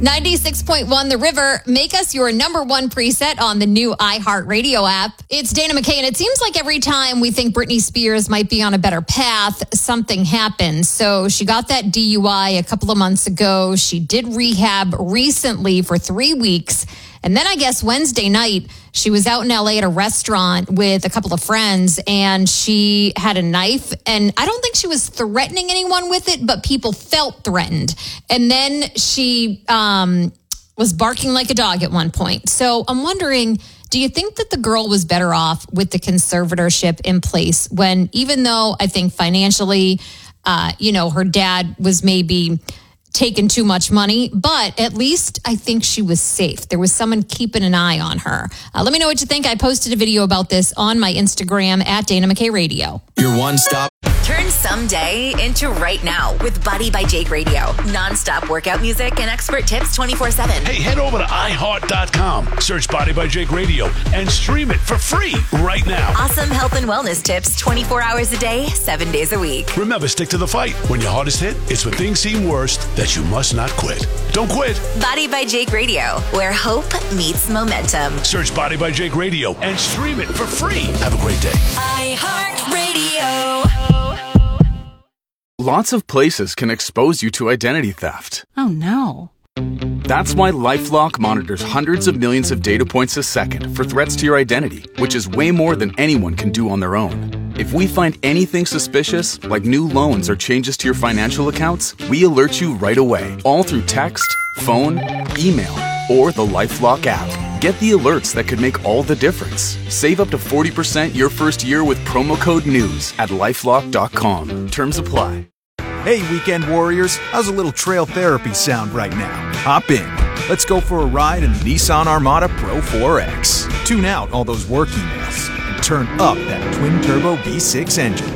96.1 The River, make us your number one preset on the new iHeartRadio app. It's Dana McKay, and it seems like every time we think Britney Spears might be on a better path, something happens. So she got that DUI a couple of months ago. She did rehab recently for 3 weeks. And then I guess Wednesday night, she was out in LA at a restaurant with a couple of friends, and she had a knife. And I don't think she was threatening anyone with it, but people felt threatened. And then she was barking like a dog at one point. So I'm wondering, do you think that the girl was better off with the conservatorship in place when, even though I think financially, her dad was maybe taken too much money, but at least I think she was safe. There was someone keeping an eye on her. Let me know what you think. I posted a video about this on my Instagram at Dana McKay Radio. Your one-stop. Turn someday into right now with Body by Jake Radio. Non-stop workout music and expert tips 24/7. Hey, head over to iHeart.com. Search Body by Jake Radio and stream it for free right now. Awesome health and wellness tips 24 hours a day, 7 days a week. Remember, stick to the fight. When your hardest hit, it's when things seem worst that you must not quit. Don't quit. Body by Jake Radio, where hope meets momentum. Search Body by Jake Radio and stream it for free. Have a great day. iHeartRadio. Lots of places can expose you to identity theft. Oh, no. That's why LifeLock monitors hundreds of millions of data points a second for threats to your identity, which is way more than anyone can do on their own. If we find anything suspicious, like new loans or changes to your financial accounts, we alert you right away, all through text, phone, email, or the LifeLock app. Get the alerts that could make all the difference. Save up to 40% your first year with promo code NEWS at LifeLock.com. Terms apply. Hey, weekend warriors, how's a little trail therapy sound right now? Hop in. Let's go for a ride in the Nissan Armada Pro 4X. Tune out all those work emails and turn up that twin-turbo V6 engine.